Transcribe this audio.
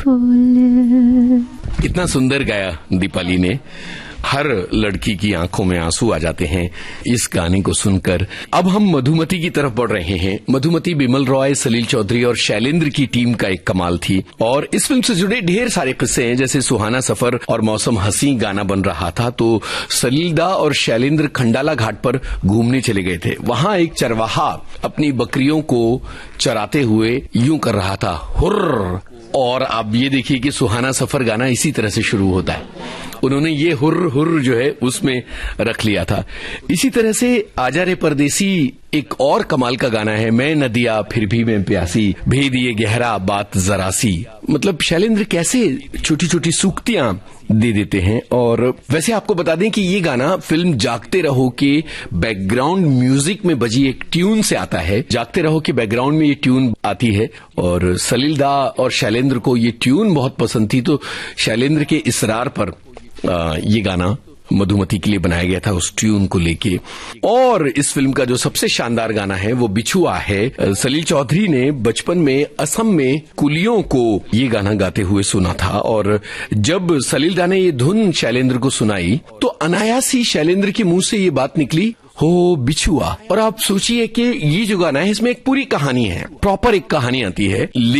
फूल। इतना सुंदर गाया दीपाली ने, हर लड़की की आंखों में आंसू आ जाते हैं इस गाने को सुनकर। अब हम मधुमती की तरफ बढ़ रहे हैं। मधुमती बिमल रॉय, सलील चौधरी और शैलेंद्र की टीम का एक कमाल थी और इस फिल्म से जुड़े ढेर सारे किस्से हैं। जैसे सुहाना सफर और मौसम हसी गाना बन रहा था तो सलील दा और शैलेंद्र खंडाला घाट पर घूमने चले गए थे। वहां एक चरवाहा अपनी बकरियों को चराते हुए यूं कर रहा था, हुर्र। और आप ये देखिए कि सुहाना सफर गाना इसी तरह से शुरू होता है। उन्होंने ये हुर्र हुर्र जो है उसमें रख लिया था। इसी तरह से आजा रे परदेसी एक और कमाल का गाना है, मैं नदिया फिर भी मैं प्यासी, भेद ये गहरा बात जरा सी। मतलब शैलेंद्र कैसे छोटी छोटी सूक्तियां दे देते हैं। और वैसे आपको बता दें कि ये गाना फिल्म जागते रहो के बैकग्राउंड म्यूजिक में बजी एक ट्यून से आता है। जागते रहो के बैकग्राउंड में ये ट्यून आती है और सलील दा और शैलेंद्र को ये ट्यून बहुत पसंद थी तो शैलेंद्र के इसरार पर ये गाना मधुमती के लिए बनाया गया था उस ट्यून को लेके। और इस फिल्म का जो सबसे शानदार गाना है वो बिछुआ है। सलील चौधरी ने बचपन में असम में कुलियों को ये गाना गाते हुए सुना था और जब सलील दा ने ये धुन शैलेंद्र को सुनाई तो अनायास ही शैलेंद्र के मुंह से ये बात निकली, हो बिछुआ। और आप सोचिए कि ये जो गाना है इसमें एक पूरी कहानी है, प्रॉपर एक कहानी आती है।